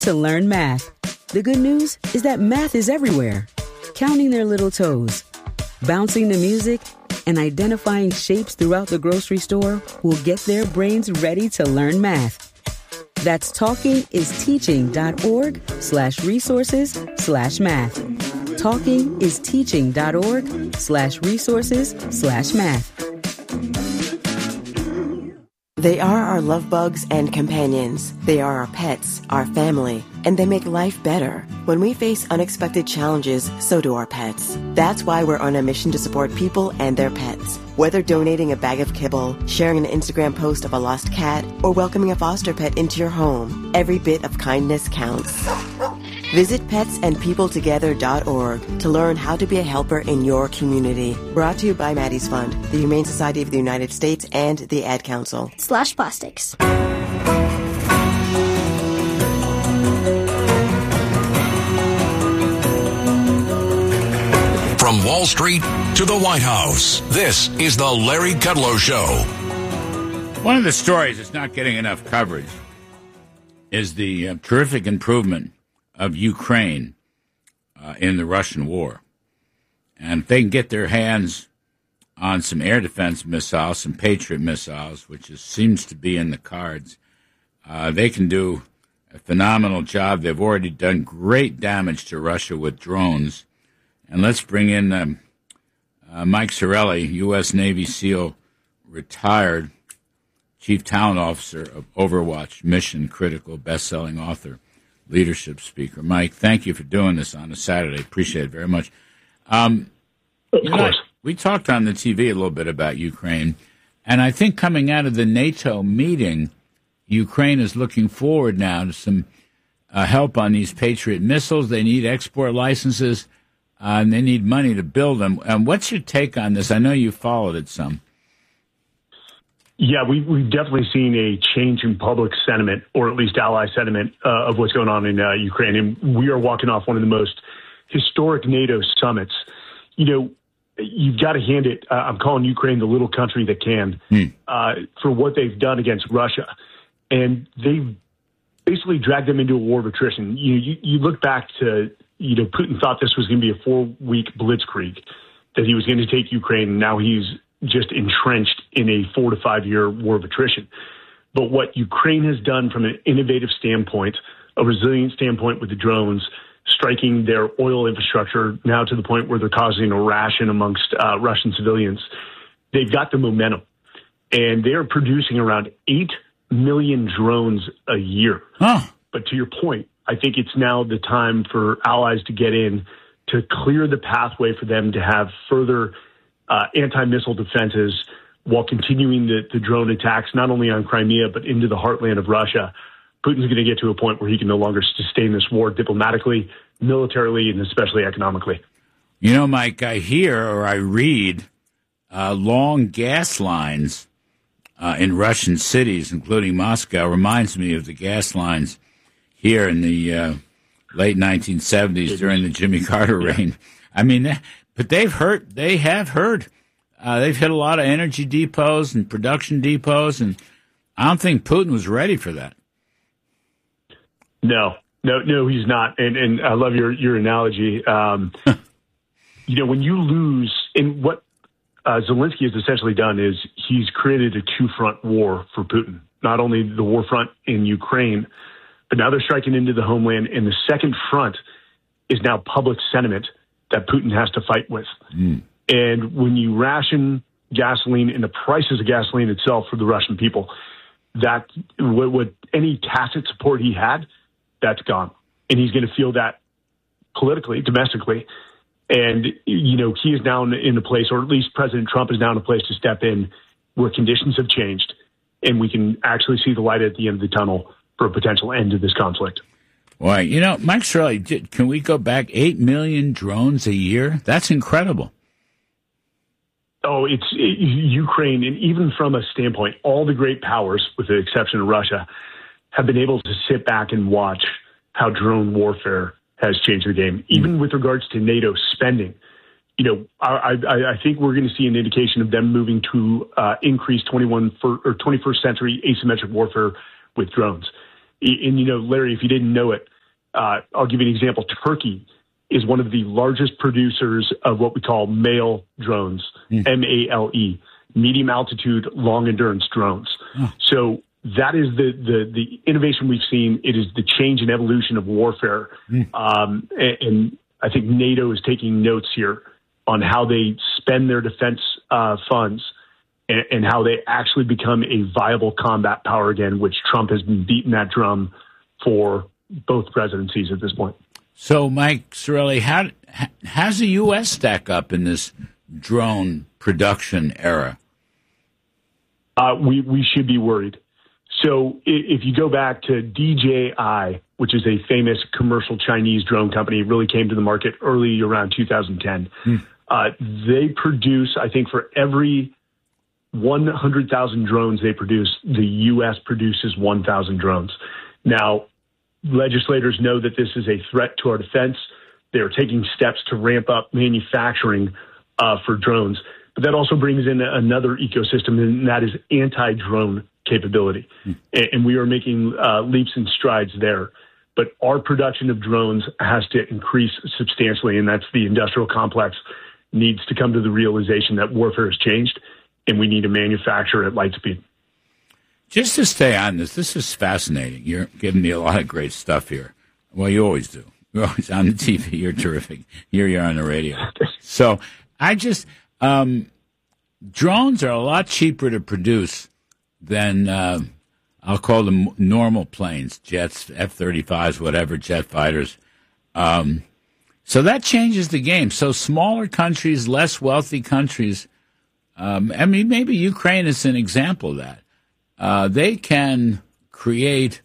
to learn math. The good news is that math is everywhere. Counting their little toes, bouncing the music, and identifying shapes throughout the grocery store will get their brains ready to learn math. That's talkingisteaching.org/resources/math. Talkingisteaching.org/resources/math. They are our love bugs and companions. They are our pets, our family, and they make life better. When we face unexpected challenges, so do our pets. That's why we're on a mission to support people and their pets. Whether donating a bag of kibble, sharing an Instagram post of a lost cat, or welcoming a foster pet into your home, every bit of kindness counts. Visit petsandpeopletogether.org to learn how to be a helper in your community. Brought to you by Maddie's Fund, the Humane Society of the United States, and the Ad Council. /plastics. From Wall Street to the White House, this is the Larry Kudlow Show. One of the stories that's not getting enough coverage is the terrific improvement of Ukraine in the Russian war. And if they can get their hands on some air defense missiles, some Patriot missiles, which seems to be in the cards, they can do a phenomenal job. They've already done great damage to Russia with drones. And let's bring in Mike Sorelli, U.S. Navy SEAL, retired Chief Talent Officer of Overwatch, Mission Critical, best-selling author, leadership speaker. Mike, thank you for doing this on a Saturday. Appreciate it very much. Of course. We talked on the TV a little bit about Ukraine, and I think coming out of the NATO meeting, Ukraine is looking forward now to some help on these Patriot missiles. They need export licenses, and they need money to build them. And what's your take on this? I know you followed it some. Yeah, we've definitely seen a change in public sentiment, or at least ally sentiment, of what's going on in Ukraine. And we are walking off one of the most historic NATO summits. You know, you've got to hand it. I'm calling Ukraine the little country that can for what they've done against Russia. And they've basically dragged them into a war of attrition. You look back to, Putin thought this was going to be a 4-week blitzkrieg, that he was going to take Ukraine, and now he's just entrenched in a 4 to 5 year war of attrition. But what Ukraine has done from an innovative standpoint, a resilient standpoint with the drones, striking their oil infrastructure now to the point where they're causing a ration amongst Russian civilians, they've got the momentum. And they're producing around 8 million drones a year. Huh. But to your point, I think it's now the time for allies to get in to clear the pathway for them to have further anti-missile defenses while continuing the drone attacks, not only on Crimea, but into the heartland of Russia. Putin's going to get to a point where he can no longer sustain this war diplomatically, militarily, and especially economically. You know, Mike, I hear or I read long gas lines in Russian cities, including Moscow, reminds me of the gas lines here in the late 1970s during the Jimmy Carter reign. I mean, but they have heard. They've hit a lot of energy depots and production depots, and I don't think Putin was ready for that. No, he's not. And I love your analogy. When you lose, and what Zelensky has essentially done is he's created a two-front war for Putin. Not only the war front in Ukraine, but now they're striking into the homeland, and the second front is now public sentiment that Putin has to fight with. And when you ration gasoline and the prices of gasoline itself for the Russian people, that what any tacit support he had, that's gone. And he's going to feel that politically, domestically. And, he is now in a place, or at least President Trump is now in a place to step in where conditions have changed, and we can actually see the light at the end of the tunnel for a potential end to this conflict. Boy, Mike Shirley, can we go back 8 million drones a year? That's incredible. Oh, it's Ukraine, and even from a standpoint, all the great powers, with the exception of Russia, have been able to sit back and watch how drone warfare has changed the game. Even with regards to NATO spending, I think we're going to see an indication of them moving to increase 21st century asymmetric warfare with drones. And, Larry, if you didn't know it, I'll give you an example. Turkey is one of the largest producers of what we call MALE drones, MALE, medium altitude, long endurance drones. So that is the innovation we've seen. It is the change and evolution of warfare. And I think NATO is taking notes here on how they spend their defense funds and how they actually become a viable combat power again, which Trump has been beating that drum for both presidencies at this point. So, Mike Sarraille, how's the U.S. stack up in this drone production era? We should be worried. So if you go back to DJI, which is a famous commercial Chinese drone company, really came to the market early around 2010. They produce, I think, for every 100,000 drones they produce, the U.S. produces 1,000 drones. Now, legislators know that this is a threat to our defense. They're taking steps to ramp up manufacturing for drones. But that also brings in another ecosystem, and that is anti-drone capability. And we are making leaps and strides there. But our production of drones has to increase substantially, and that's the industrial complex needs to come to the realization that warfare has changed, and we need to manufacture at light speed. Just to stay on this is fascinating. You're giving me a lot of great stuff here. Well, you always do. You're always on the TV. You're terrific. Here you are on the radio. So I just, drones are a lot cheaper to produce than, I'll call them normal planes, jets, F-35s, whatever, jet fighters. So that changes the game. So smaller countries, less wealthy countries, maybe Ukraine is an example of that. They can create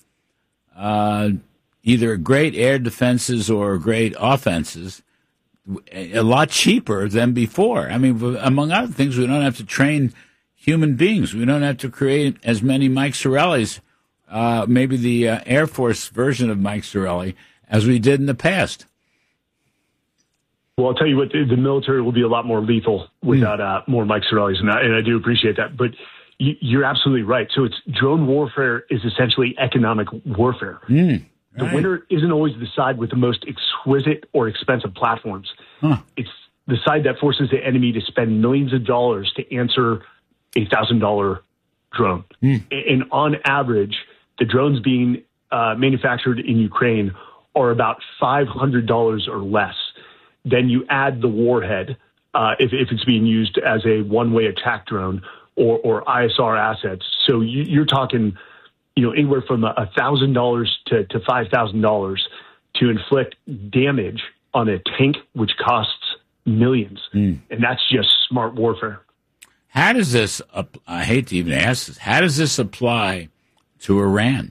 either great air defenses or great offenses a lot cheaper than before. I mean, among other things, we don't have to train human beings. We don't have to create as many Mike Sarrailles, maybe the Air Force version of Mike Sarraille, as we did in the past. Well, I'll tell you what, the military will be a lot more lethal without more Mike Sarrailles, and I do appreciate that. But you're absolutely right. So drone warfare is essentially economic warfare. Right. The winner isn't always the side with the most exquisite or expensive platforms. It's the side that forces the enemy to spend millions of dollars to answer a $1,000 drone. And on average, the drones being manufactured in Ukraine are about $500 or less. Then you add the warhead, if it's being used as a one-way attack drone, or ISR assets. So you're talking, anywhere from $1,000 to $5,000 to inflict damage on a tank, which costs millions. And that's just smart warfare. How does this, I hate to even ask this, how does this apply to Iran?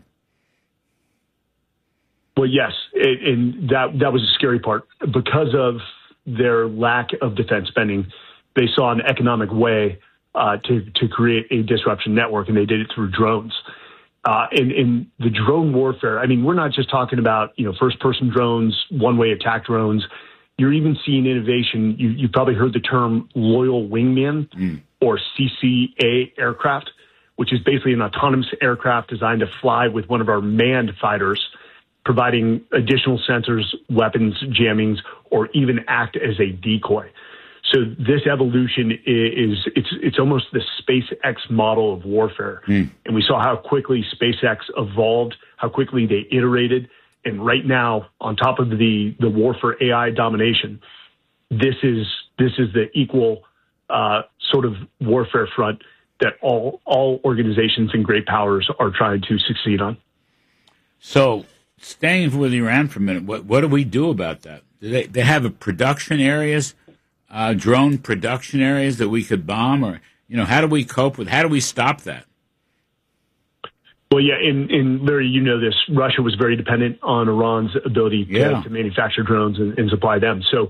Well, yes, and that was the scary part. Because of their lack of defense spending, they saw an economic way to create a disruption network, and they did it through drones. And the drone warfare, we're not just talking about, first-person drones, one-way attack drones. You're even seeing innovation. You've probably heard the term loyal wingman or CCA aircraft, which is basically an autonomous aircraft designed to fly with one of our manned fighters, providing additional sensors, weapons, jammings, or even act as a decoy. So this evolution it's almost the SpaceX model of warfare. And we saw how quickly SpaceX evolved, how quickly they iterated. And right now, on top of the war for AI domination, this is the equal sort of warfare front that all organizations and great powers are trying to succeed on. So staying with Iran for a minute, what do we do about that? Do they have a production areas, drone production areas that we could bomb, or how do we cope with? How do we stop that? Well, yeah, and Larry, this. Russia was very dependent on Iran's ability to manufacture drones and supply them. So,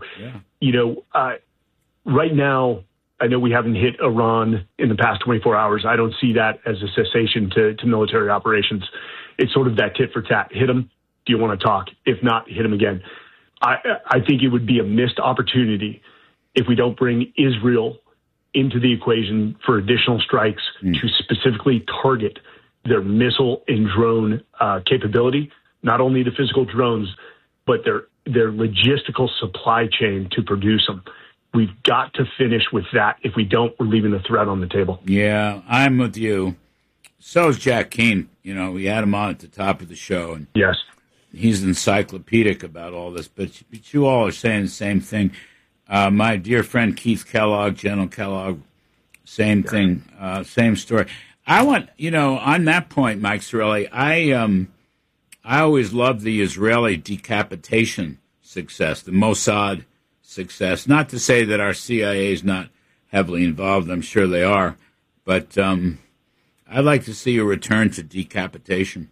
right now, I know we haven't hit Iran in the past 24 hours. I don't see that as a cessation to military operations. It's sort of that tit for tat. Hit them. Do you want to talk? If not, hit them again. I think it would be a missed opportunity if we don't bring Israel into the equation for additional strikes to specifically target their missile and drone capability, not only the physical drones, but their logistical supply chain to produce them. We've got to finish with that. If we don't, we're leaving the threat on the table. Yeah, I'm with you. So is Jack Keane. We had him on at the top of the show, and yes, he's encyclopedic about all this. But you all are saying the same thing. My dear friend Keith Kellogg, General Kellogg, same thing, same story. I want, on that point, Mike Sarraille, I always loved the Israeli decapitation success, the Mossad success. Not to say that our CIA is not heavily involved. I'm sure they are. But I'd like to see a return to decapitation.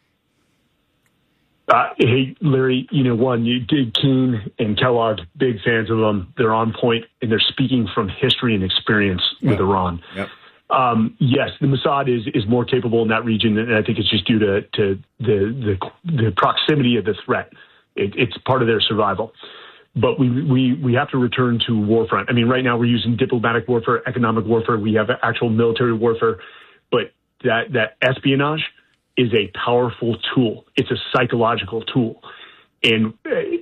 Hey, Larry, you did Keane and Kellogg, big fans of them. They're on point, and they're speaking from history and experience with Iran. Yep. Yes, the Mossad is more capable in that region, and I think it's just due to the proximity of the threat. It's part of their survival. But we have to return to war front. I mean, right now we're using diplomatic warfare, economic warfare. We have actual military warfare. But that espionage is a powerful tool. It's a psychological tool. And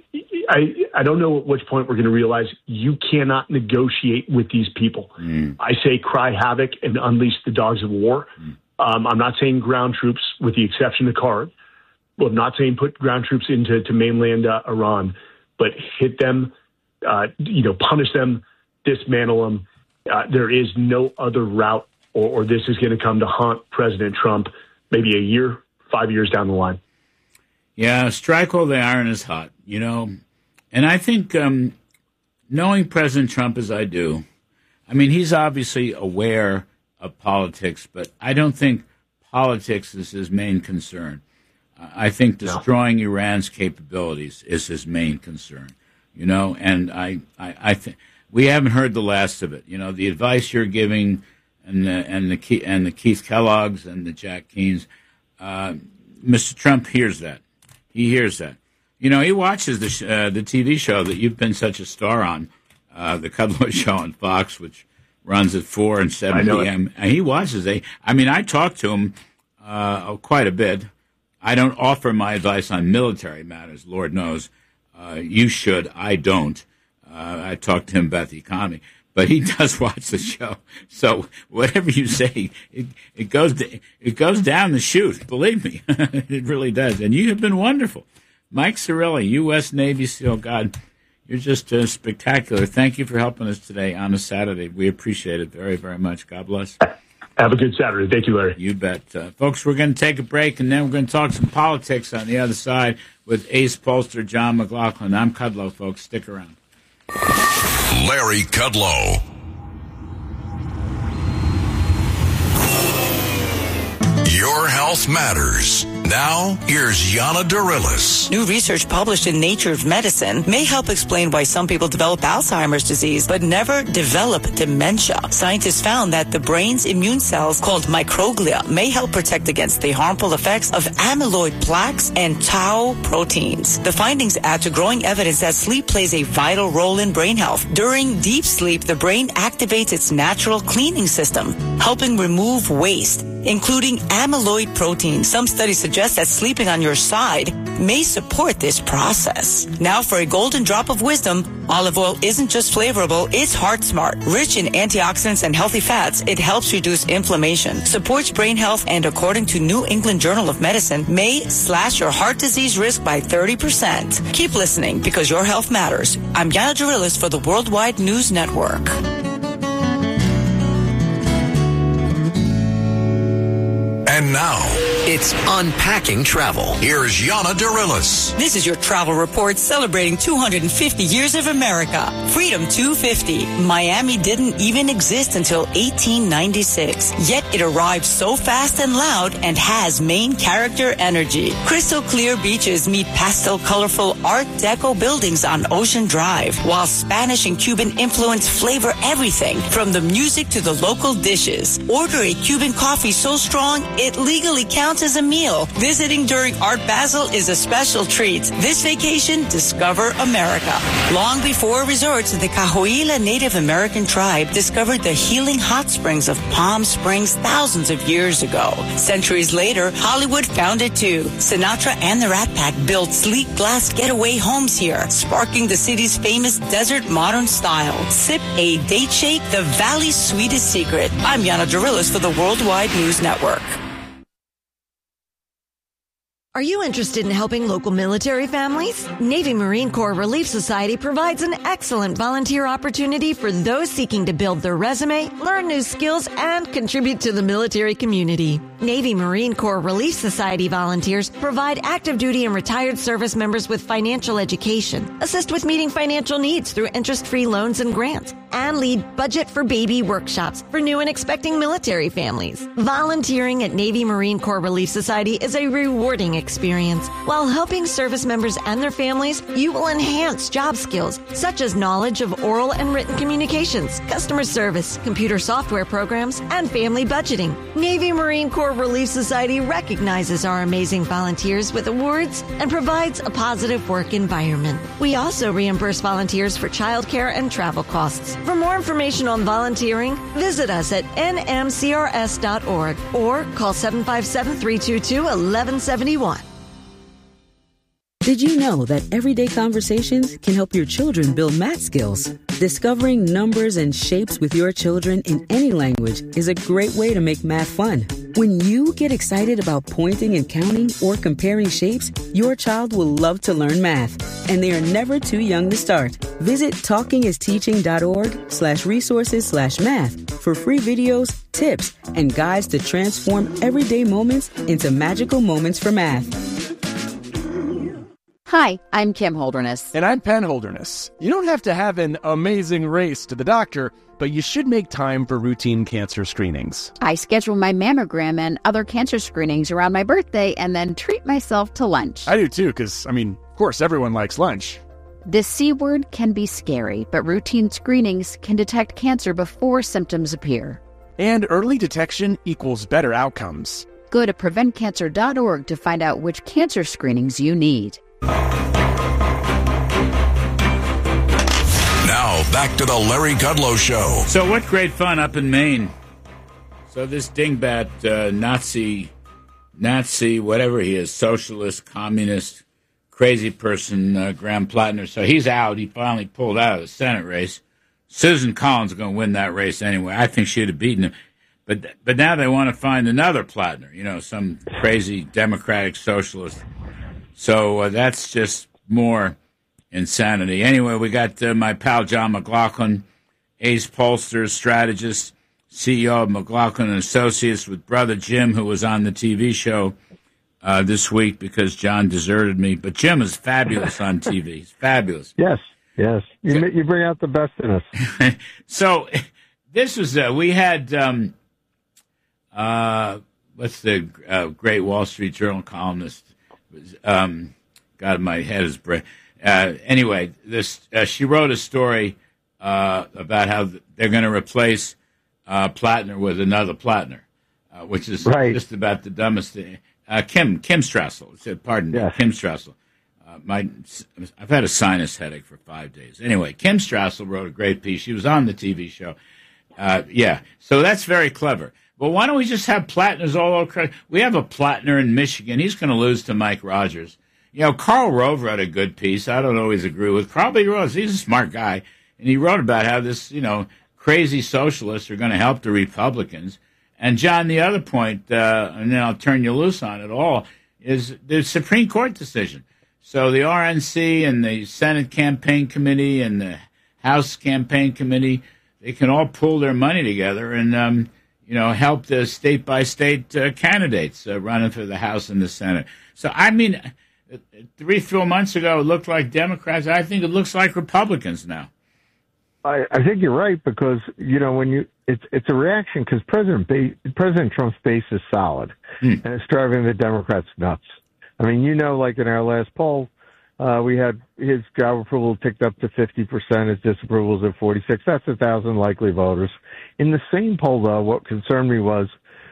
I don't know at which point we're going to realize you cannot negotiate with these people. I say cry havoc and unleash the dogs of war. I'm not saying ground troops, with the exception of Karg. Well, I'm not saying put ground troops into mainland Iran, but hit them, punish them, dismantle them. There is no other route, or this is going to come to haunt President Trump maybe a year, 5 years down the line. Yeah, strike while the iron is hot, And I think knowing President Trump as I do, I mean, he's obviously aware of politics, but I don't think politics is his main concern. I think destroying Iran's capabilities is his main concern, and I think we haven't heard the last of it. The advice you're giving and the Keith Kellogg's and the Jack Keanes, Mr. Trump hears that. He hears that. He watches the TV show that you've been such a star on, the Kudlow Show on Fox, which runs at 4 and 7 p.m. And he watches it. I mean, I talk to him quite a bit. I don't offer my advice on military matters, Lord knows. You should. I don't. I talk to him about the economy. But he does watch the show. So whatever you say, it goes down the chute. Believe me, it really does. And you have been wonderful. Mike Sarraille, U.S. Navy SEAL. God, you're just spectacular. Thank you for helping us today on a Saturday. We appreciate it very, very much. God bless. Have a good Saturday. Thank you, Larry. You bet. Folks, we're going to take a break, and then we're going to talk some politics on the other side with ace pollster John McLaughlin. I'm Kudlow, folks. Stick around. Larry Kudlow. Your health matters. Now, here's Yana Darilis. New research published in Nature Medicine may help explain why some people develop Alzheimer's disease but never develop dementia. Scientists found that the brain's immune cells, called microglia, may help protect against the harmful effects of amyloid plaques and tau proteins. The findings add to growing evidence that sleep plays a vital role in brain health. During deep sleep, the brain activates its natural cleaning system, helping remove waste, including amyloid protein. Some studies suggest that sleeping on your side may support this process. Now for a golden drop of wisdom, olive oil isn't just flavorable, it's heart smart. Rich in antioxidants and healthy fats, it helps reduce inflammation, supports brain health, and according to New England Journal of Medicine, may slash your heart disease risk by 30%. Keep listening because your health matters. I'm Yana Darilis for the Worldwide News Network. And now, it's Unpacking Travel. Here's Yana Darilis. This is your travel report celebrating 250 years of America. Freedom 250. Miami didn't even exist until 1896. Yet it arrived so fast and loud and has main character energy. Crystal clear beaches meet pastel colorful Art Deco buildings on Ocean Drive, while Spanish and Cuban influence flavor everything from the music to the local dishes. Order a Cuban coffee so strong it legally counts as a meal. Visiting during Art Basel is a special treat. This vacation, discover America. Long before resorts, the Cahuilla Native American tribe discovered the healing hot springs of Palm Springs thousands of years ago. Centuries later, Hollywood found it too. Sinatra and the Rat Pack built sleek glass getaway homes here, sparking the city's famous desert modern style. Sip a date shake, the Valley's sweetest secret. I'm Yana Dorillis for the Worldwide News Network. Are you interested in helping local military families? Navy Marine Corps Relief Society provides an excellent volunteer opportunity for those seeking to build their resume, learn new skills, and contribute to the military community. Navy Marine Corps Relief Society volunteers provide active duty and retired service members with financial education, assist with meeting financial needs through interest-free loans and grants, and lead Budget for Baby workshops for new and expecting military families. Volunteering at Navy Marine Corps Relief Society is a rewarding experience. While helping service members and their families, you will enhance job skills such as knowledge of oral and written communications, customer service, computer software programs, and family budgeting. Navy Marine Corps Relief Society recognizes our amazing volunteers with awards and provides a positive work environment. We also reimburse volunteers for childcare and travel costs. For more information on volunteering, visit us at nmcrs.org or call 757-322-1171. Did you know that everyday conversations can help your children build math skills? Discovering numbers and shapes with your children in any language is a great way to make math fun. When you get excited about pointing and counting or comparing shapes, your child will love to learn math, and they are never too young to start. Visit talkingisteaching.org/resources/math for free videos, tips, and guides to transform everyday moments into magical moments for math. Hi, I'm Kim Holderness. And I'm Penn Holderness. You don't have to have an amazing race to the doctor, but you should make time for routine cancer screenings. I schedule my mammogram and other cancer screenings around my birthday and then treat myself to lunch. I do too, because, of course, everyone likes lunch. The C word can be scary, but routine screenings can detect cancer before symptoms appear. And early detection equals better outcomes. Go to preventcancer.org to find out which cancer screenings you need. Now, back to the Larry Kudlow Show. So what great fun up in Maine. So this dingbat, Nazi, whatever he is, socialist, communist, crazy person, Graham Plattner. So he's out. He finally pulled out of the Senate race. Susan Collins is going to win that race anyway. I think she'd have beaten him. But now they want to find another Plattner, some crazy Democratic socialist. So that's just more insanity. Anyway, we got my pal John McLaughlin, Ace Pollster, strategist, CEO of McLaughlin & Associates, with brother Jim, who was on the TV show this week because John deserted me. But Jim is fabulous on TV. He's fabulous. Yes. You bring out the best in us. So this was, we had, what's the great Wall Street Journal columnist? God, my head is anyway, she wrote a story about how they're going to replace Plattner with another Plattner, which is just about the dumbest thing. Kim Strassel. Pardon me, Kim Strassel. I've had a sinus headache for 5 days. Anyway, Kim Strassel wrote a great piece. She was on the TV show. So that's very clever. Well, why don't we just have Plattners all over? We have a Plattner in Michigan. He's going to lose to Mike Rogers. Karl Rove wrote a good piece. I don't always agree with Karl, but he's a smart guy. And he wrote about how this, crazy socialists are going to help the Republicans. And, John, the other point, and then I'll turn you loose on it all, is the Supreme Court decision. So the RNC and the Senate Campaign Committee and the House Campaign Committee, they can all pull their money together and, help the state-by-state candidates running for the House and the Senate. So, 3-4 months ago, it looked like Democrats. I think it looks like Republicans now. I think you're right because, when it's a reaction because President Trump's base is solid and it's driving the Democrats nuts. Like in our last poll, we had his job approval ticked up to 50%, his disapproval is at 46%. That's 1,000 likely voters. In the same poll, though, what concerned me was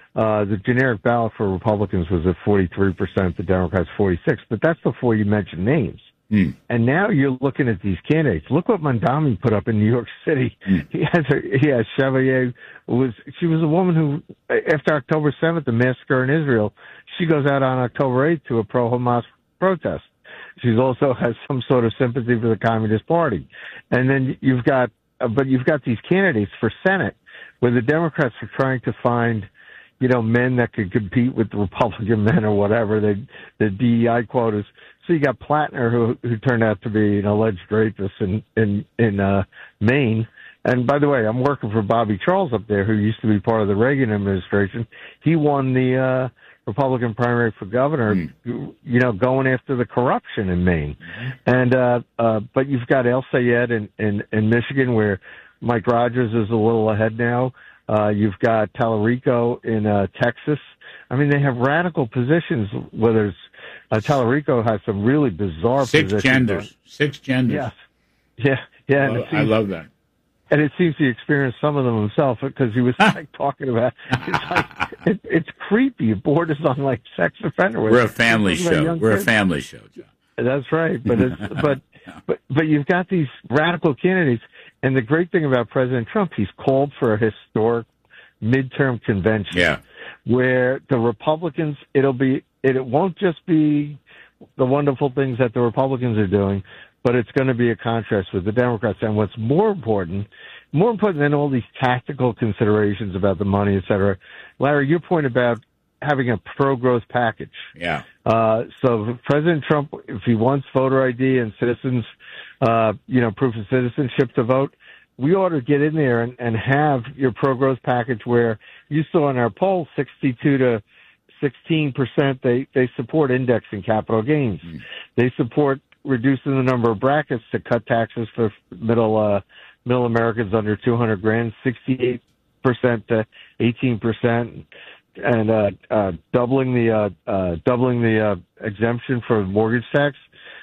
the generic ballot for Republicans was at 43%, the Democrats 46%, but that's before you mention names. And now you're looking at these candidates. Look what Mondami put up in New York City. He has Chevalier. She was a woman who, after October 7th, the massacre in Israel, she goes out on October 8th to a pro-Hamas protest. She also has some sort of sympathy for the Communist Party. And then you've got these candidates for Senate where the Democrats are trying to find, men that could compete with the Republican men or whatever, the DEI quotas. So you got Plattner, who turned out to be an alleged rapist in Maine. And by the way, I'm working for Bobby Charles up there, who used to be part of the Reagan administration. He won the Republican primary for governor, going after the corruption in Maine. And but you've got El Sayed in Michigan, where Mike Rogers is a little ahead now. You've got Tallarico in Texas. I mean, they have radical positions, whether it's Tallarico has some really bizarre positions. Six genders. Yes. Yeah. I love that. And it seems he experienced some of them himself because he was talking about. It's creepy. It borders on like sex offender. We're a family show. We're a family show, John. That's right. But but you've got these radical candidates, and the great thing about President Trump, he's called for a historic midterm convention, where the Republicans, it won't just be the wonderful things that the Republicans are doing, but it's going to be a contrast with the Democrats. And what's more important than all these tactical considerations about the money, et cetera, Larry, your point about having a pro-growth package. Yeah. So President Trump, if he wants voter ID and citizens, proof of citizenship to vote, we ought to get in there and have your pro-growth package where you saw in our poll 62 to 16% they support indexing capital gains. They support reducing the number of brackets to cut taxes for middle Americans under 200 grand, 68% to 18%, and doubling the exemption for mortgage tax.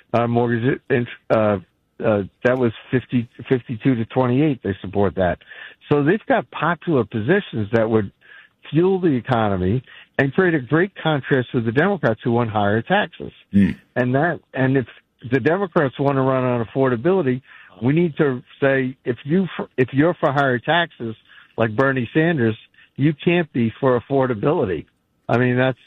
That was 52 to 28. They support that. So they've got popular positions that would fuel the economy and create a great contrast with the Democrats who want higher taxes. And if the Democrats want to run on affordability, we need to say if you're for higher taxes, like Bernie Sanders, you can't be for affordability. I mean, that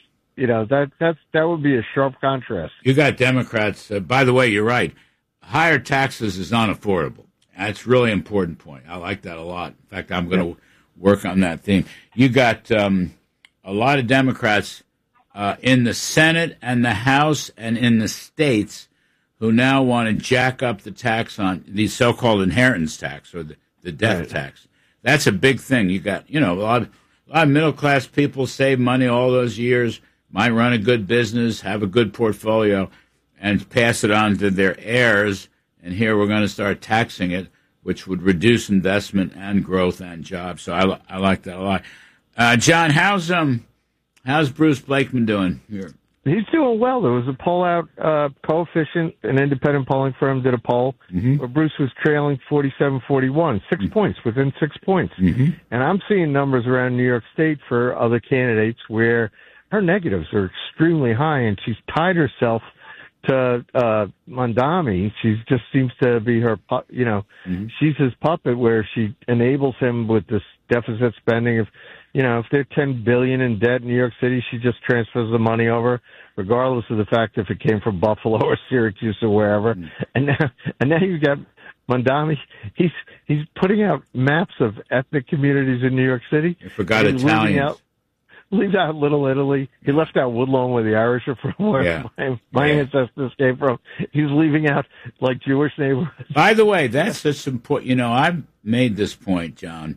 would be a sharp contrast. You got Democrats. By the way, you're right. Higher taxes is unaffordable. That's a really important point. I like that a lot. In fact, I'm going to work on that theme. You got a lot of Democrats in the Senate and the House and in the states who now want to jack up the tax on the so-called inheritance tax or the death tax. That's a big thing. You got, a lot of middle-class people save money all those years, might run a good business, have a good portfolio, and pass it on to their heirs. And here we're going to start taxing it, which would reduce investment and growth and jobs. So I like that a lot. John, how's Bruce Blakeman doing here? He's doing well. There was a poll out, Coefficient, an independent polling firm did a poll where Bruce was trailing 47-41, 6 points, within 6 points. And I'm seeing numbers around New York State for other candidates where her negatives are extremely high, and she's tied herself to Mondami. She just seems to be her, she's his puppet where she enables him with this deficit spending of, if they're $10 billion in debt in New York City, she just transfers the money over, regardless of the fact if it came from Buffalo or Syracuse or wherever. And now you've got Mondami. He's putting out maps of ethnic communities in New York City. I forgot Italians. Leaves out Little Italy. He left out Woodlawn, where the Irish are from, where my ancestors came from. He's leaving out like Jewish neighborhoods. By the way, that's just important. I've made this point, John.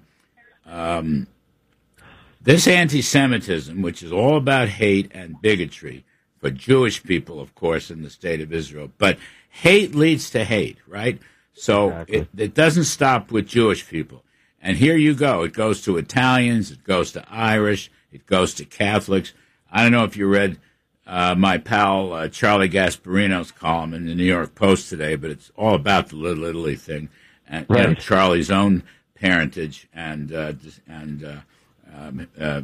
This anti-Semitism, which is all about hate and bigotry for Jewish people, of course, in the state of Israel, but hate leads to hate, right? So it doesn't stop with Jewish people. And here you go. It goes to Italians. It goes to Irish. It goes to Catholics. I don't know if you read my pal Charlie Gasparino's column in the New York Post today, but it's all about the Little Italy thing and Charlie's own parentage and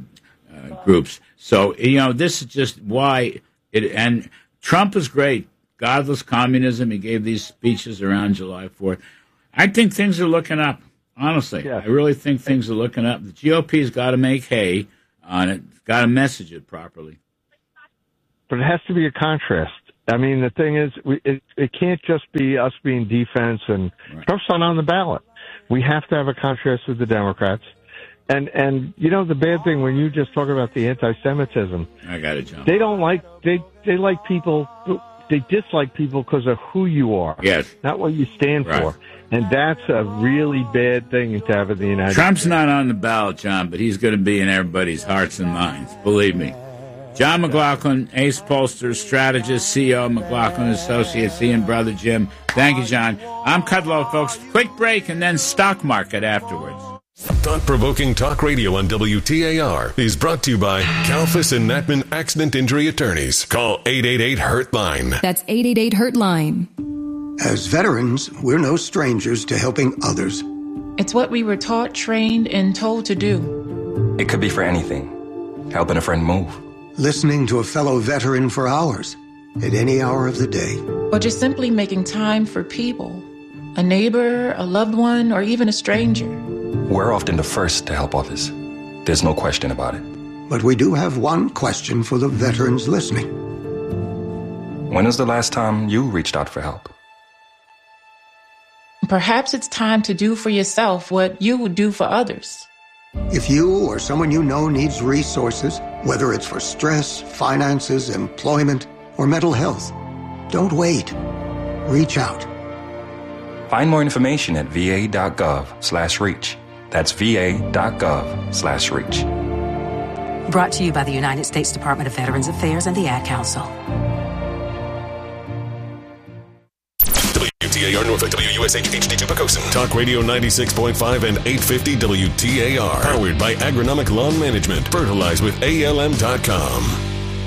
groups. So, this is just why and Trump is great. Godless communism. He gave these speeches around July 4th. I think things are looking up, honestly. Yeah. I really think things are looking up. The GOP's got to make hay on it. It's got to message it properly. But it has to be a contrast. I mean, the thing is, it can't just be us being defense and Trump's not on the ballot. We have to have a contrast with the Democrats. And the bad thing when you just talk about the anti-Semitism, I got it, John. They don't like, they like people, they dislike people because of who you are. Yes. Not what you stand for. And that's a really bad thing to have in the United States. Trump's not on the ballot, John, but he's going to be in everybody's hearts and minds. Believe me. John McLaughlin, Ace Pollster, strategist, CEO, McLaughlin Associates, he and Brother Jim. Thank you, John. I'm Kudlow, folks. Quick break and then stock market afterwards. Thought-provoking talk radio on WTAR is brought to you by Kalfas and Natman Accident Injury Attorneys. Call 888-HURT-LINE. That's 888-HURT-LINE. As veterans, we're no strangers to helping others. It's what we were taught, trained, and told to do. It could be for anything. Helping a friend move. Listening to a fellow veteran for hours, at any hour of the day. Or just simply making time for people. A neighbor, a loved one, or even a stranger. We're often the first to help others. There's no question about it. But we do have one question for the veterans listening. When was the last time you reached out for help? Perhaps it's time to do for yourself what you would do for others. If you or someone you know needs resources, whether it's for stress, finances, employment, or mental health, don't wait. Reach out. Find more information at va.gov/reach. That's va.gov/reach. Brought to you by the United States Department of Veterans Affairs and the Ad Council. WTAR Norfolk, WUSH HD2 Pocosin. Talk Radio 96.5 and 850 WTAR. Powered by Agronomic Lawn Management. Fertilize with ALM.com.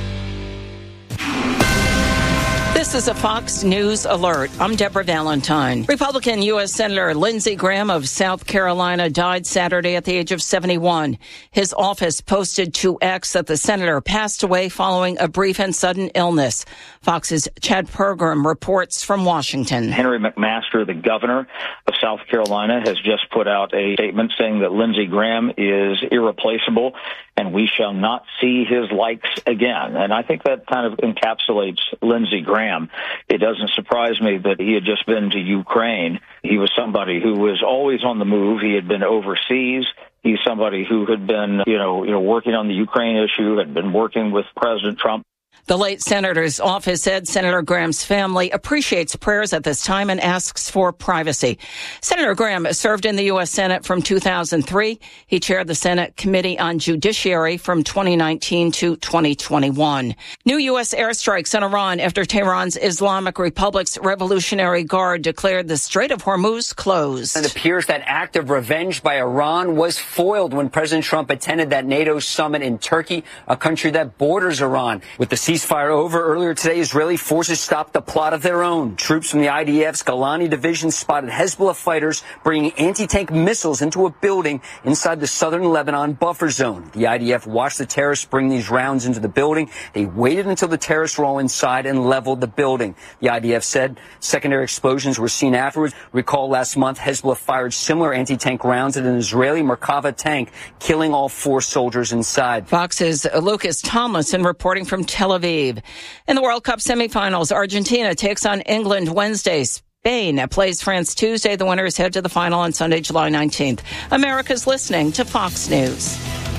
This is a Fox News alert. I'm Deborah Valentine. Republican U.S. Senator Lindsey Graham of South Carolina died Saturday at the age of 71. His office posted to X that the senator passed away following a brief and sudden illness. Fox's Chad Pergram reports from Washington. Henry McMaster, the governor of South Carolina, has just put out a statement saying that Lindsey Graham is irreplaceable and we shall not see his likes again. And I think that kind of encapsulates Lindsey Graham. It doesn't surprise me that he had just been to Ukraine. He was somebody who was always on the move. He had been overseas. He's somebody who had been, working on the Ukraine issue, had been working with President Trump. The late senator's office said Senator Graham's family appreciates prayers at this time and asks for privacy. Senator Graham served in the U.S. Senate from 2003. He chaired the Senate Committee on Judiciary from 2019 to 2021. New U.S. airstrikes on Iran after Tehran's Islamic Republic's Revolutionary Guard declared the Strait of Hormuz closed. It appears that act of revenge by Iran was foiled when President Trump attended that NATO summit in Turkey, a country that borders Iran. With the ceasefire over earlier today, Israeli forces stopped a plot of their own. Troops from the IDF's Golani division spotted Hezbollah fighters bringing anti-tank missiles into a building inside the southern Lebanon buffer zone. The IDF watched the terrorists bring these rounds into the building. They waited until the terrorists were all inside and leveled the building. The IDF said secondary explosions were seen afterwards. Recall last month, Hezbollah fired similar anti-tank rounds at an Israeli Merkava tank, killing all 4 soldiers inside. Fox's Lucas Tomlinson reporting from Tel Aviv. In the World Cup semifinals, Argentina takes on England Wednesday. Spain plays France Tuesday. The winners head to the final on Sunday, July 19th. America's listening to Fox News.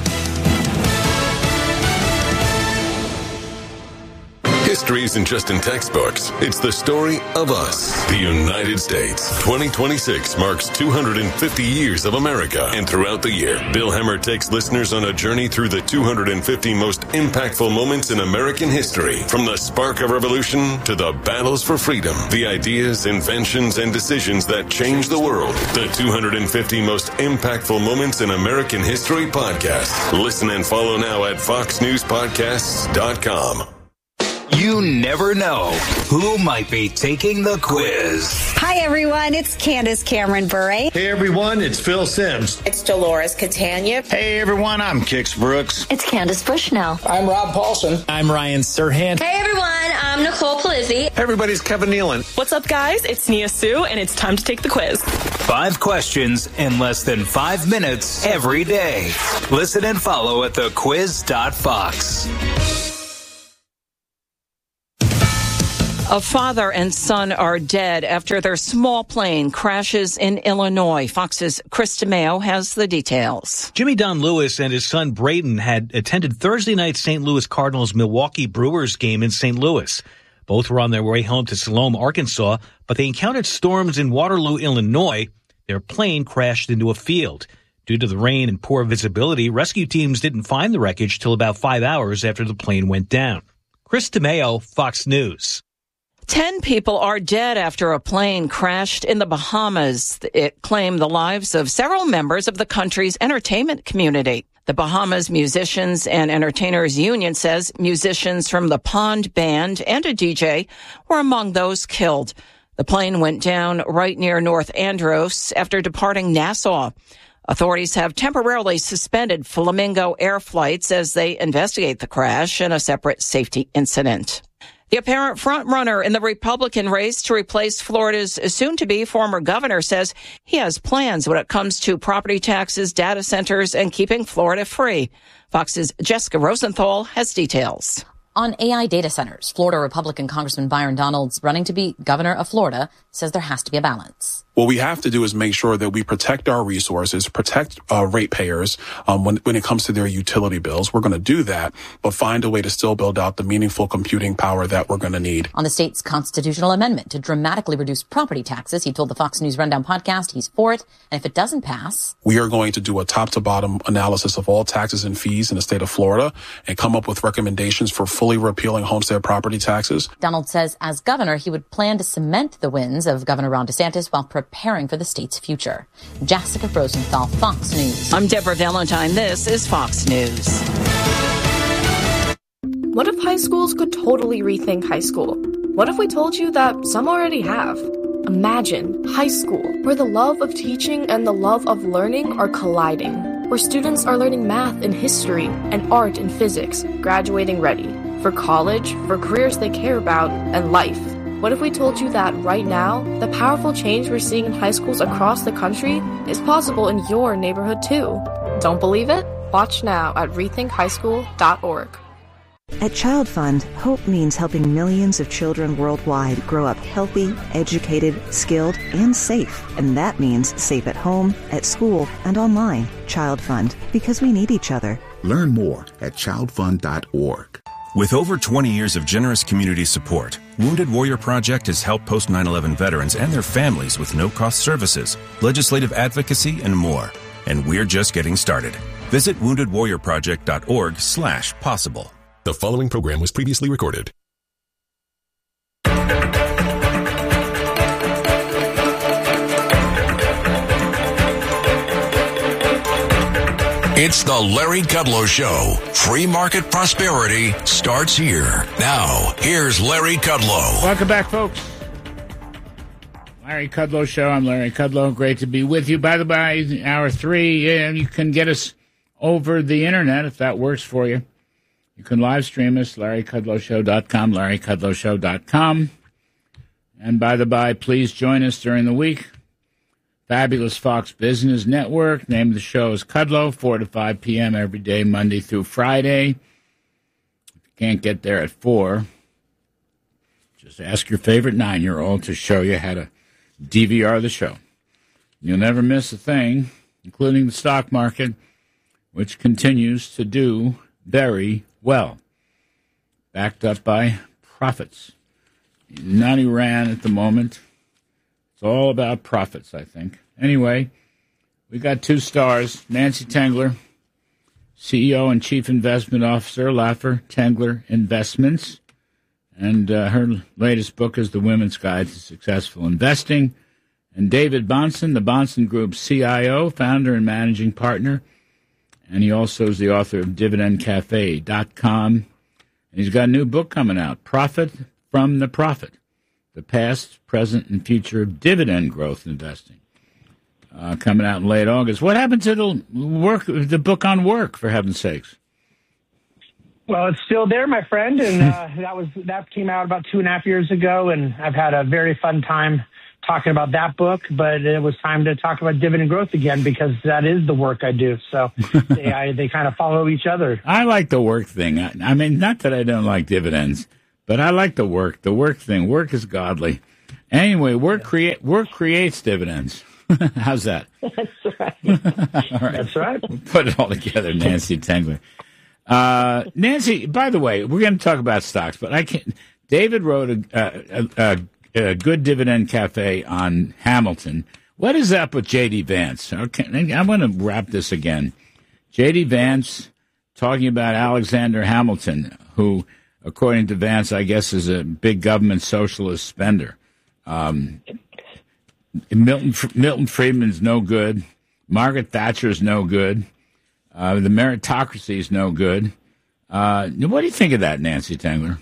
History isn't just in textbooks. It's the story of us, the United States. 2026 marks 250 years of America. And throughout the year, Bill Hemmer takes listeners on a journey through the 250 most impactful moments in American history. From the spark of revolution to the battles for freedom, the ideas, inventions, and decisions that changed the world. The 250 most impactful moments in American history podcast. Listen and follow now at foxnewspodcasts.com. You never know who might be taking the quiz. Hi, everyone. It's Candace Cameron Bure. Hey, everyone. It's Phil Sims. It's Dolores Catania. Hey, everyone. I'm Kix Brooks. It's Candace Bushnell. I'm Rob Paulson. I'm Ryan Serhant. Hey, everyone. I'm Nicole Palizzi. Hey, everybody's Kevin Nealon. What's up, guys? It's Nia Sue, and it's time to take the quiz. 5 questions in less than 5 minutes every day. Listen and follow at thequiz.fox. A father and son are dead after their small plane crashes in Illinois. Fox's Chris DeMeo has the details. Jimmy Don Lewis and his son Braden had attended Thursday night's St. Louis Cardinals-Milwaukee Brewers game in St. Louis. Both were on their way home to Siloam, Arkansas, but they encountered storms in Waterloo, Illinois. Their plane crashed into a field. Due to the rain and poor visibility, rescue teams didn't find the wreckage till about 5 hours after the plane went down. Chris DeMeo, Fox News. 10 people are dead after a plane crashed in the Bahamas. It claimed the lives of several members of the country's entertainment community. The Bahamas Musicians and Entertainers Union says musicians from the Pond Band and a DJ were among those killed. The plane went down right near North Andros after departing Nassau. Authorities have temporarily suspended Flamingo Air flights as they investigate the crash and a separate safety incident. The apparent frontrunner in the Republican race to replace Florida's soon-to-be former governor says he has plans when it comes to property taxes, data centers, and keeping Florida free. Fox's Jessica Rosenthal has details. On AI data centers, Florida Republican Congressman Byron Donalds, running to be governor of Florida, says there has to be a balance. What we have to do is make sure that we protect our resources, protect ratepayers when it comes to their utility bills. We're going to do that, but find a way to still build out the meaningful computing power that we're going to need. On the state's constitutional amendment to dramatically reduce property taxes, he told the Fox News Rundown podcast he's for it, and if it doesn't pass, we are going to do a top-to-bottom analysis of all taxes and fees in the state of Florida and come up with recommendations for fully repealing homestead property taxes. Donald says as governor, he would plan to cement the wins of Governor Ron DeSantis while preparing for the state's future. Jessica Rosenthal, Fox News. I'm Deborah Valentine. This is Fox News. What if high schools could totally rethink high school? What if we told you that some already have? Imagine high school, where the love of teaching and the love of learning are colliding, where students are learning math and history and art and physics, graduating ready for college, for careers they care about, and life. What if we told you that right now, the powerful change we're seeing in high schools across the country is possible in your neighborhood too? Don't believe it? Watch now at rethinkhighschool.org. At Child Fund, hope means helping millions of children worldwide grow up healthy, educated, skilled, and safe. And that means safe at home, at school, and online. Child Fund, because we need each other. Learn more at childfund.org. With over 20 years of generous community support, Wounded Warrior Project has helped post 9/11 veterans and their families with no-cost services, legislative advocacy, and more. And we're just getting started. Visit woundedwarriorproject.org/possible. The following program was previously recorded. It's the Larry Kudlow Show. Free market prosperity starts here. Now, here's Larry Kudlow. Welcome back, folks. Larry Kudlow Show. I'm Larry Kudlow. Great to be with you. By the way, hour 3, you can get us over the internet if that works for you. You can live stream us, LarryKudlowShow.com, LarryKudlowShow.com. And by the by, please join us during the week. Fabulous Fox Business Network. Name of the show is Kudlow, 4 to 5 p.m. every day, Monday through Friday. If you can't get there at 4, just ask your favorite 9-year-old to show you how to DVR the show. You'll never miss a thing, including the stock market, which continues to do very well, backed up by profits. Not Iran at the moment. It's all about profits, I think. Anyway, we got 2 stars. Nancy Tengler, CEO and Chief Investment Officer, Laffer Tengler Investments. And her latest book is The Women's Guide to Successful Investing. And David Bahnsen, the Bahnsen Group's CIO, founder and managing partner. And he also is the author of DividendCafe.com And he's got a new book coming out, Profit from the Profit, the Past, Present, and Future of Dividend Growth Investing, coming out in late August. What happened to the book on work, for heaven's sakes? Well, it's still there, my friend, and that came out about 2.5 years ago, and I've had a very fun time talking about that book, but it was time to talk about dividend growth again because that is the work I do. So they kind of follow each other. I like the work thing. I mean, not that I don't like dividends, but I like the work thing. Work is godly. Anyway, work creates dividends. How's that? That's right. All right. That's right. We'll put it all together, Nancy Tengler. Nancy, by the way, we're going to talk about stocks, but I can't. David wrote a Good Dividend Cafe on Hamilton. What is up with J.D. Vance? Okay, I want to wrap this again. J.D. Vance talking about Alexander Hamilton, who, according to Vance, I guess is a big government socialist spender. Milton Friedman's no good. Margaret Thatcher's no good. The meritocracy is no good. What do you think of that, Nancy Tengler?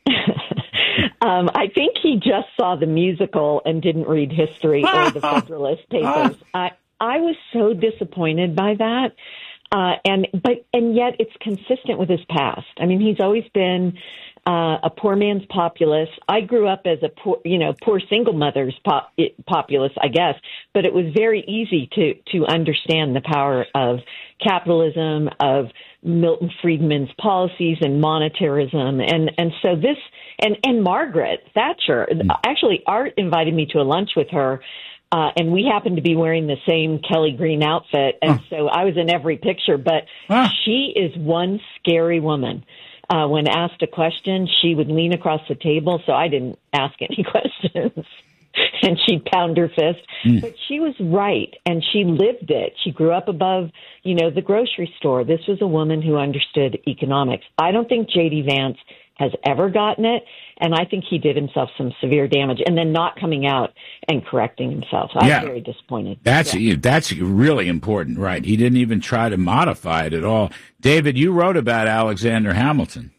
I think he just saw the musical and didn't read history or the Federalist Papers. I was so disappointed by that. And yet it's consistent with his past. I mean, he's always been a poor man's populist. I grew up as a poor single mother's populist, I guess, but it was very easy to understand the power of capitalism, of Milton Friedman's policies and monetarism. And so this, and Margaret Thatcher, actually Art invited me to a lunch with her, and we happened to be wearing the same Kelly Green outfit. And so I was in every picture, but she is one scary woman. When asked a question, she would lean across the table, so I didn't ask any questions. And she'd pound her fist. But she was right, and she lived it. She grew up above, the grocery store. This was a woman who understood economics. I don't think J.D. Vance has ever gotten it, and I think he did himself some severe damage, and then not coming out and correcting himself. I was very disappointed. That's really important, right? He didn't even try to modify it at all. David, you wrote about Alexander Hamilton.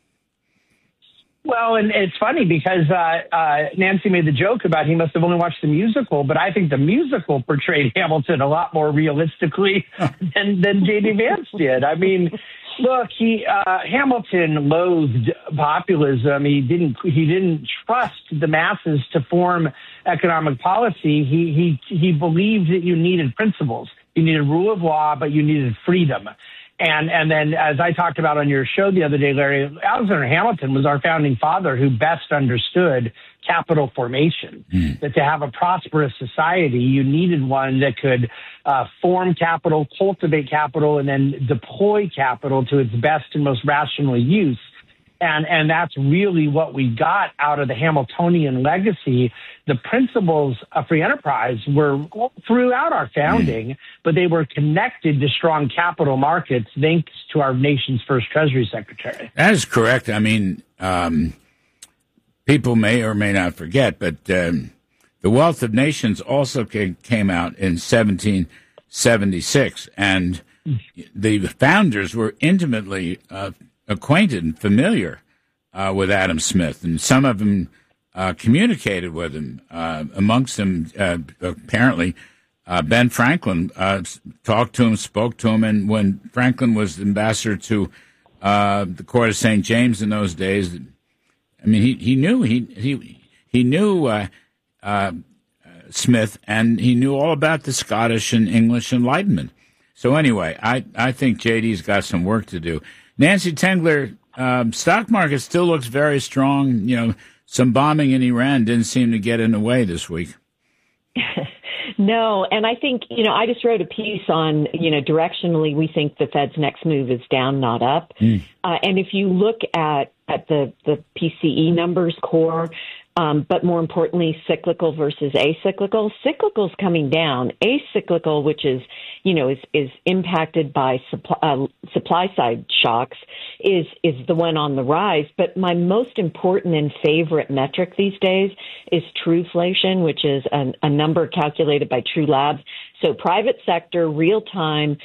Well, and it's funny because Nancy made the joke about he must have only watched the musical, but I think the musical portrayed Hamilton a lot more realistically than J.D. Vance did. I mean, look, Hamilton loathed populism. He didn't trust the masses to form economic policy. He believed that you needed principles. You needed rule of law, but you needed freedom. And then, as I talked about on your show the other day, Larry, Alexander Hamilton was our founding father who best understood capital formation. That to have a prosperous society, you needed one that could form capital, cultivate capital, and then deploy capital to its best and most rational use. And that's really what we got out of the Hamiltonian legacy. The principles of free enterprise were throughout our founding, but they were connected to strong capital markets thanks to our nation's first Treasury Secretary. That is correct. I mean, people may or may not forget, but The Wealth of Nations also came out in 1776, and the founders were intimately acquainted and familiar with Adam Smith, and some of them communicated with him. Amongst them, apparently, Ben Franklin talked to him, spoke to him, and when Franklin was ambassador to the court of St. James in those days, I mean, he knew Smith, and he knew all about the Scottish and English Enlightenment. So anyway, I think JD's got some work to do. Nancy Tengler, stock market still looks very strong. Some bombing in Iran didn't seem to get in the way this week. No, and I think, I just wrote a piece on, directionally, we think the Fed's next move is down, not up. And if you look at the PCE numbers, core, but more importantly, cyclical versus acyclical. Cyclical's coming down. Acyclical, which is impacted by supply side shocks, is the one on the rise. But my most important and favorite metric these days is Truflation, which is a number calculated by True Labs. So private sector, real time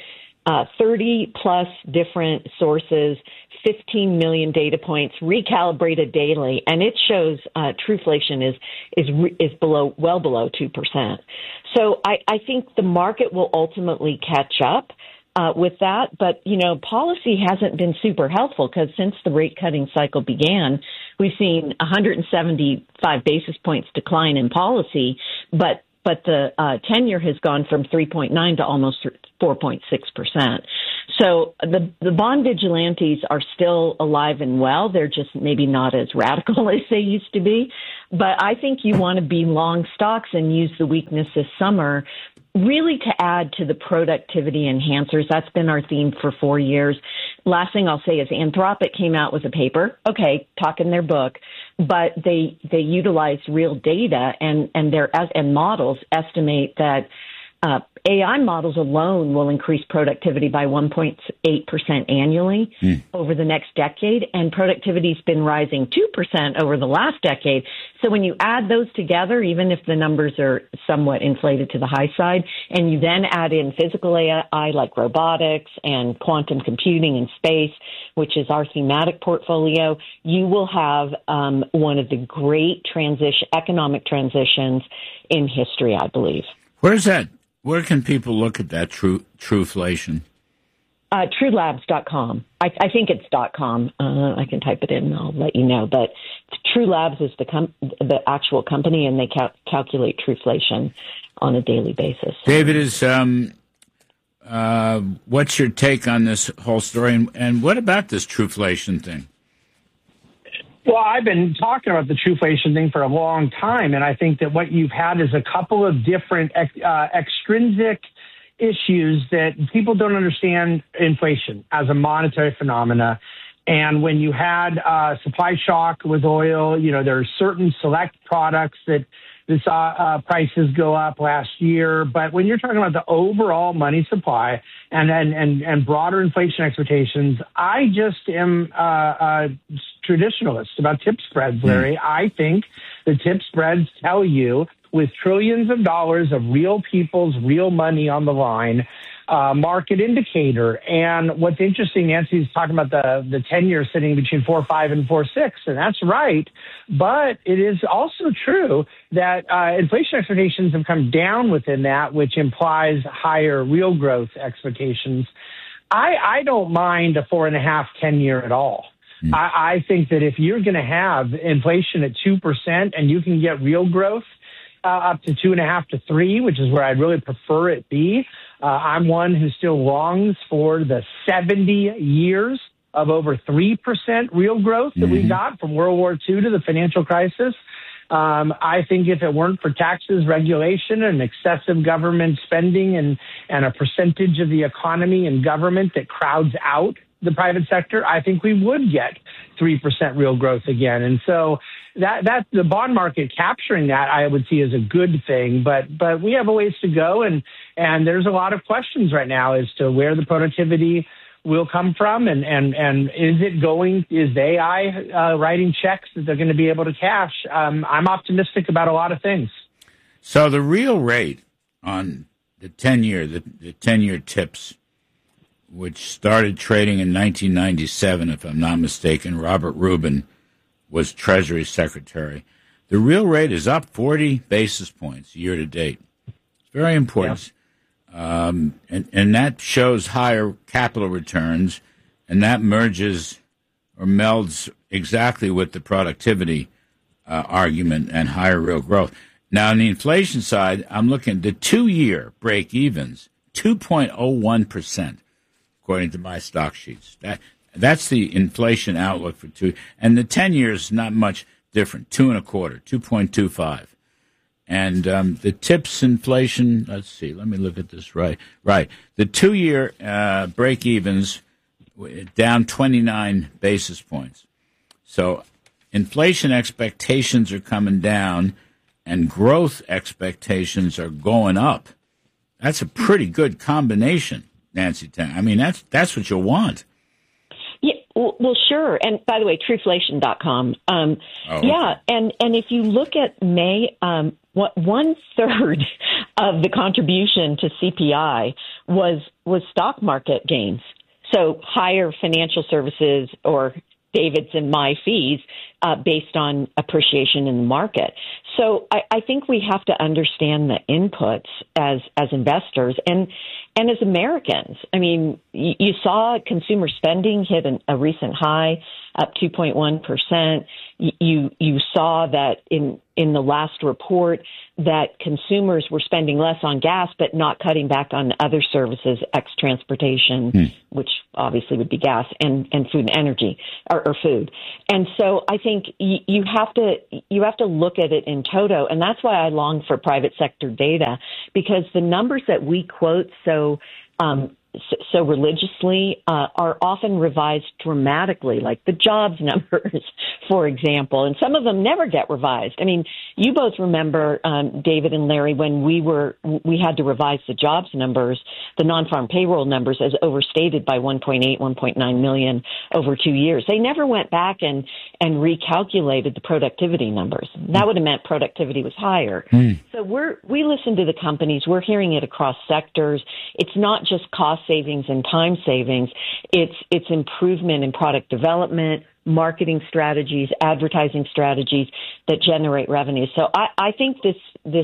30 plus different sources, 15 million data points, recalibrated daily, and it shows trueflation is well below 2%. So I think the market will ultimately catch up with that, but policy hasn't been super helpful because since the rate cutting cycle began, we've seen 175 basis points decline in policy, but the 10-year has gone from 3.9 to almost 4.6%. So the bond vigilantes are still alive and well. They're just maybe not as radical as they used to be. But I think you want to be long stocks and use the weakness this summer really to add to the productivity enhancers. That's been our theme for 4 years. Last thing I'll say is Anthropic came out with a paper, talking their book, but they utilized real data and models estimate that AI models alone will increase productivity by 1.8% annually over the next decade, and productivity's been rising 2% over the last decade. So when you add those together, even if the numbers are somewhat inflated to the high side, and you then add in physical AI like robotics and quantum computing and space, which is our thematic portfolio, you will have one of the great economic transitions in history, I believe. Where's that? Where can people look at that Trueflation? TrueLabs.com. I think it's .com. I can type it in and I'll let you know. But TrueLabs is the actual company, and they calculate Trueflation on a daily basis. David, what's your take on this whole story? And what about this Trueflation thing? Well, I've been talking about the Trueflation thing for a long time, and I think that what you've had is a couple of different extrinsic issues that people don't understand inflation as a monetary phenomena. And when you had supply shock with oil, there are certain select products that saw prices go up last year. But when you're talking about the overall money supply and broader inflation expectations, I just am a traditionalist about tip spreads, Larry. I think the tip spreads tell you, with trillions of dollars of real people's real money on the line, market indicator. And what's interesting, Nancy's talking about the 10-year sitting between 4.5 and 4.6, and that's right. But it is also true that inflation expectations have come down within that, which implies higher real growth expectations. I don't mind a 4.5 10-year at all. I think that if you're going to have inflation at 2% and you can get real growth up to 2.5 to 3, which is where I'd really prefer it be. I'm one who still longs for the 70 years of over 3% real growth that we got from World War II to the financial crisis. I think if it weren't for taxes, regulation, and excessive government spending and a percentage of the economy and government that crowds out the private sector, I think we would get 3% real growth again. And so that the bond market capturing that, I would see as a good thing. But we have a ways to go, and there's a lot of questions right now as to where the productivity will come from, and is the AI writing checks that they're going to be able to cash? I'm optimistic about a lot of things. So the real rate on the 10-year, the 10-year tips, which started trading in 1997, if I'm not mistaken, Robert Rubin was Treasury Secretary. The real rate is up 40 basis points year to date. It's very important. Yeah. And that shows higher capital returns, and that merges or melds exactly with the productivity argument and higher real growth. Now, on the inflation side, I'm looking at the 2-year break-evens, 2.01%, according to my stock sheets. That's the inflation outlook for 2. And the 10 years, not much different, 2.25%, 2.25. And the tips inflation, let's see, let me look at this right. The 2-year break-evens down 29 basis points. So inflation expectations are coming down and growth expectations are going up. That's a pretty good combination, Nancy Tang. I mean, that's what you want. Yeah, well, sure. And by the way, trueflation.com. Yeah, and if you look at May, 1/3 of the contribution to CPI was stock market gains. So higher financial services or David's and my fees based on appreciation in the market. So I think we have to understand the inputs as investors and as Americans. I mean, you saw consumer spending hit a recent high, up 2.1%. You saw that in the last report that consumers were spending less on gas, but not cutting back on other services, transportation, which obviously would be gas, and food and energy or food. And so I think you have to look at it in toto, and that's why I long for private sector data, because the numbers that we quote so religiously are often revised dramatically, like the jobs numbers, for example, and some of them never get revised. I mean, you both remember, David and Larry, when we had to revise the jobs numbers, the non-farm payroll numbers, as overstated by 1.9 million over 2 years. They never went back and recalculated the productivity numbers. That would have meant productivity was higher. So we listen to the companies. We're hearing it across sectors. It's not just cost savings and time savings. It's improvement in product development, marketing strategies, advertising strategies that generate revenue. So I think this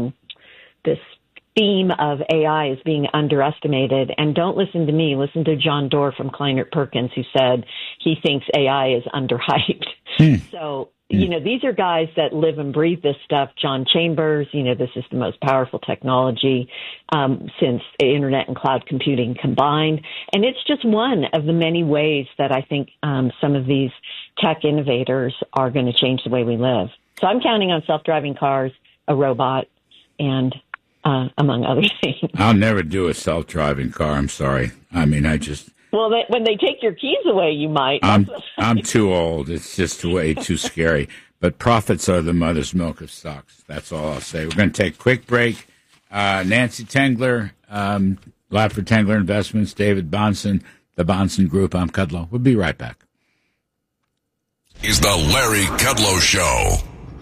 theme of AI is being underestimated. And don't listen to me. Listen to John Doerr from Kleinert Perkins, who said he thinks AI is underhyped. So, these are guys that live and breathe this stuff. John Chambers, this is the most powerful technology since internet and cloud computing combined. And it's just one of the many ways that I think some of these tech innovators are going to change the way we live. So I'm counting on self-driving cars, a robot, and among other things. I'll never do a self-driving car. I'm sorry. I mean, Well, when they take your keys away, you might. I'm too old. It's just way too scary. But profits are the mother's milk of stocks. That's all I'll say. We're going to take a quick break. Nancy Tengler, Latford Tengler Investments, David Bahnsen, the Bahnsen Group. I'm Kudlow. We'll be right back. Is the Larry Kudlow Show.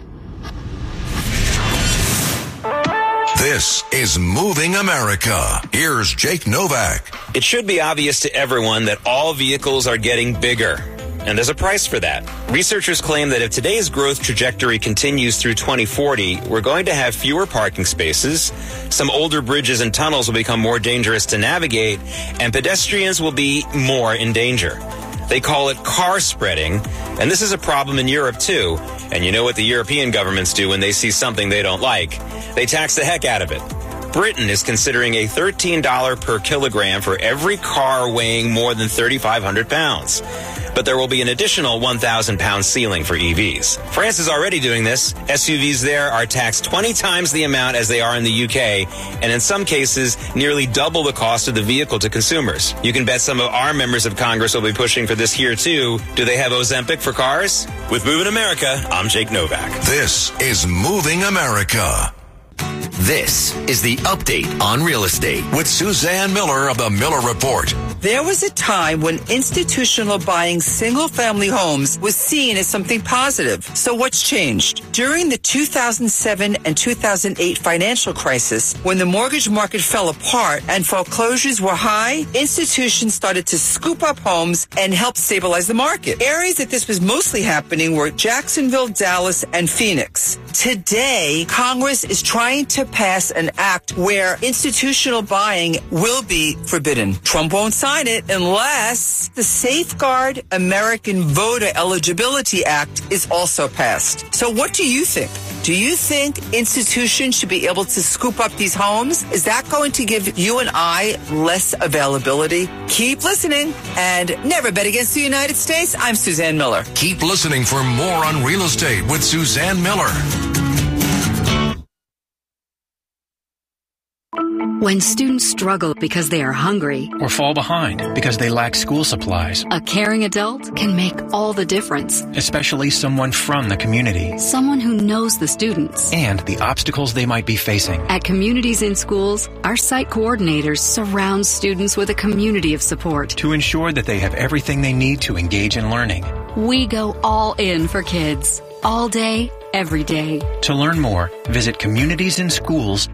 This is Moving America. Here's Jake Novak. It should be obvious to everyone that all vehicles are getting bigger, and there's a price for that. Researchers claim that if today's growth trajectory continues through 2040, we're going to have fewer parking spaces, some older bridges and tunnels will become more dangerous to navigate, and pedestrians will be more in danger. They call it car spreading, and this is a problem in Europe too. And you know what the European governments do when they see something they don't like? They tax the heck out of it. Britain is considering a $13 per kilogram for every car weighing more than 3,500 pounds. But there will be an additional 1,000-pound ceiling for EVs. France is already doing this. SUVs there are taxed 20 times the amount as they are in the UK, and in some cases, nearly double the cost of the vehicle to consumers. You can bet some of our members of Congress will be pushing for this here, too. Do they have Ozempic for cars? With Moving America, I'm Jake Novak. This is Moving America. This is the update on real estate with Suzanne Miller of the Miller Report. There was a time when institutional buying single-family homes was seen as something positive. So what's changed? During the 2007 and 2008 financial crisis, when the mortgage market fell apart and foreclosures were high, institutions started to scoop up homes and help stabilize the market. Areas that this was mostly happening were Jacksonville, Dallas, and Phoenix. Today, Congress is trying to pass an act where institutional buying will be forbidden. Trump won't sign it unless the Safeguard American Voter Eligibility Act is also passed. So what do you think? Do you think institutions should be able to scoop up these homes? Is that going to give you and I less availability? Keep listening and never bet against the United States. I'm Suzanne Miller. Keep listening for more on real estate with Suzanne Miller. When students struggle because they are hungry or fall behind because they lack school supplies, a caring adult can make all the difference. Especially someone from the community. Someone who knows the students and the obstacles they might be facing. At Communities in Schools, our site coordinators surround students with a community of support to ensure that they have everything they need to engage in learning. We go all in for kids, all day, every day. To learn more, visit communitiesinschools.org.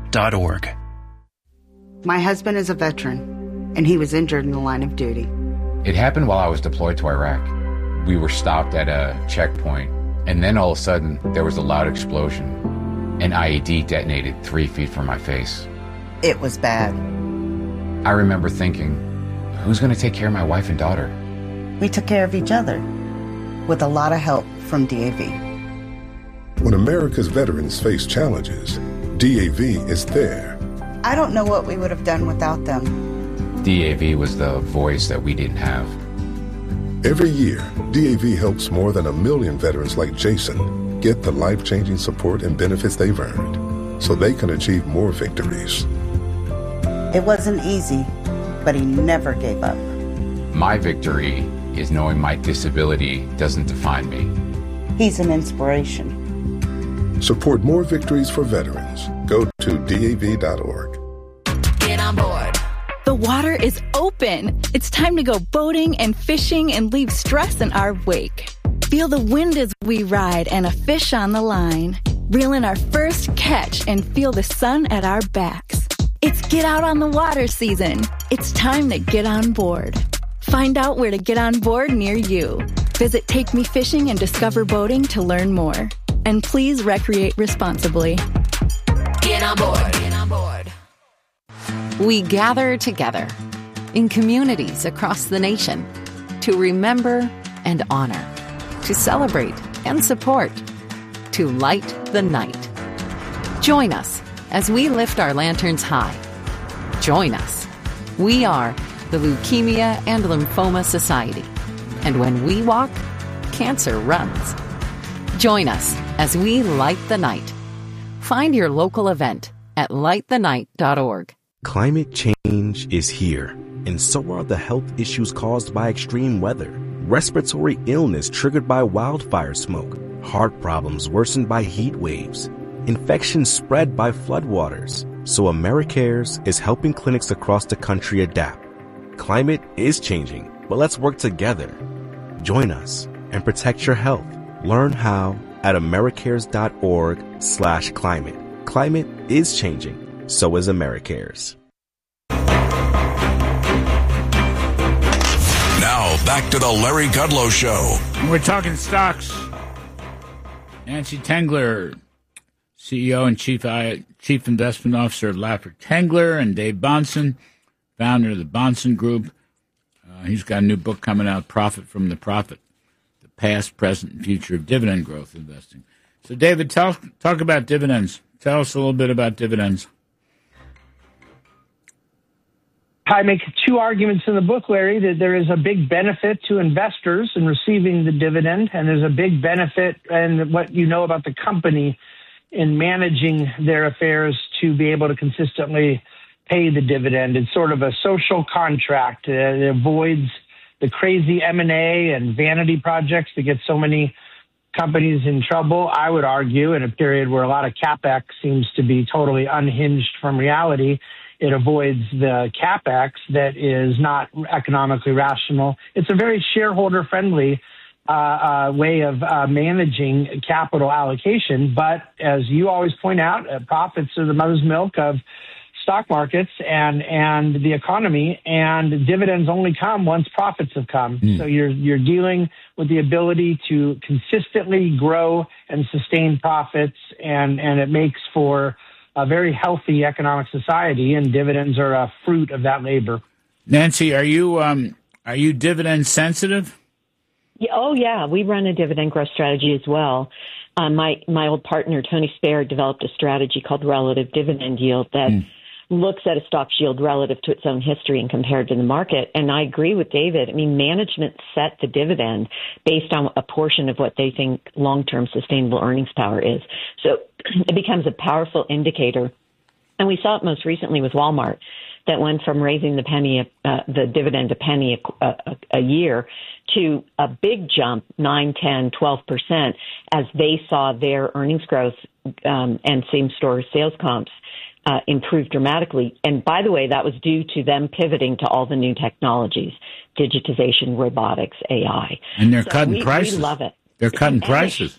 DAV.org. My husband is a veteran, and he was injured in the line of duty. It happened while I was deployed to Iraq. We were stopped at a checkpoint, and then all of a sudden, there was a loud explosion. An IED detonated 3 feet from my face. It was bad. I remember thinking, who's going to take care of my wife and daughter? We took care of each other, with a lot of help from DAV. When America's veterans face challenges, DAV is there. I don't know what we would have done without them. DAV was the voice that we didn't have. Every year, DAV helps more than 1 million veterans like Jason get the life-changing support and benefits they've earned so they can achieve more victories. It wasn't easy, but he never gave up. My victory is knowing my disability doesn't define me. He's an inspiration. Support more victories for veterans. Go to DAV.org. Get on board. The water is open. It's time to go boating and fishing and leave stress in our wake. Feel the wind as we ride and a fish on the line. Reel in our first catch and feel the sun at our backs. It's get out on the water season. It's time to get on board. Find out where to get on board near you. Visit Take Me Fishing and Discover Boating to learn more. And please recreate responsibly. Get on board. Get on board. We gather together in communities across the nation to remember and honor, to celebrate and support, to light the night. Join us as we lift our lanterns high. Join us. We are the Leukemia and Lymphoma Society. And when we walk, cancer runs. Join us as we light the night. Find your local event at lightthenight.org. Climate change is here, and so are the health issues caused by extreme weather. Respiratory illness triggered by wildfire smoke, heart problems worsened by heat waves, infections spread by floodwaters. So AmeriCares is helping clinics across the country adapt. Climate is changing, but let's work together. Join us and protect your health. Learn how at americares.org/climate. Climate is changing. So is AmeriCares. Now, back to the Larry Kudlow Show. We're talking stocks. Nancy Tengler, CEO and Chief Investment Officer of Laffer Tengler, and Dave Bahnsen, founder of the Bahnsen Group. He's got a new book coming out, Profit from the Profit, the Past, Present, and Future of Dividend Growth Investing. So, David, talk about dividends. Tell us a little bit about dividends. I make two arguments in the book, Larry, that there is a big benefit to investors in receiving the dividend, and there's a big benefit in what you know about the company in managing their affairs to be able to consistently pay the dividend. It's sort of a social contract. It avoids the crazy M&A and vanity projects that get so many companies in trouble. I would argue in a period where a lot of CapEx seems to be totally unhinged from reality, it avoids the CapEx that is not economically rational. It's a very shareholder-friendly way of managing capital allocation. But as you always point out, profits are the mother's milk of stock markets and the economy, and dividends only come once profits have come. So you're dealing with the ability to consistently grow and sustain profits, and it makes for a very healthy economic society, and dividends are a fruit of that labor. Nancy, are you dividend sensitive? Yeah, oh, yeah. We run a dividend growth strategy as well. My old partner, Tony Spare, developed a strategy called relative dividend yield that looks at a stock's yield relative to its own history and compared to the market. And I agree with David. I mean, management set the dividend based on a portion of what they think long-term sustainable earnings power is. So it becomes a powerful indicator. And we saw it most recently with Walmart, that went from raising the dividend a penny a year to a big jump, 9, 10, 12%, as they saw their earnings growth and same-store sales comps improve dramatically. And by the way, that was due to them pivoting to all the new technologies, digitization, robotics, AI. And they're cutting prices. We love it. They're cutting prices.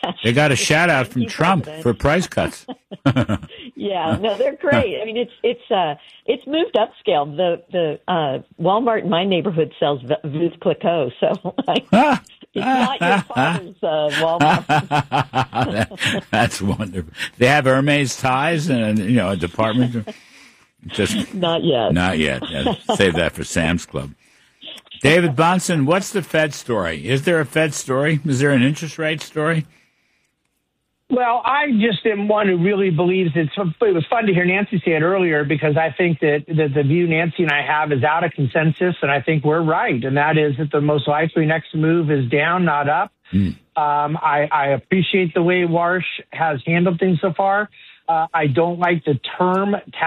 They got a shout out from Trump for price cuts. Yeah, no, they're great. I mean, it's moved upscale. The Walmart in my neighborhood sells Veuve Clicquot, so it's not your father's Walmart. That's wonderful. They have Hermes ties and a department. Just not yet. Not yet. Yeah, save that for Sam's Club. David Bahnsen, what's the Fed story? Is there a Fed story? Is there an interest rate story? Well, I just am one who really believes it was fun to hear Nancy say it earlier, because I think that the view Nancy and I have is out of consensus, and I think we're right, and that is that the most likely next move is down, not up. I appreciate the way Warsh has handled things so far. I don't like the term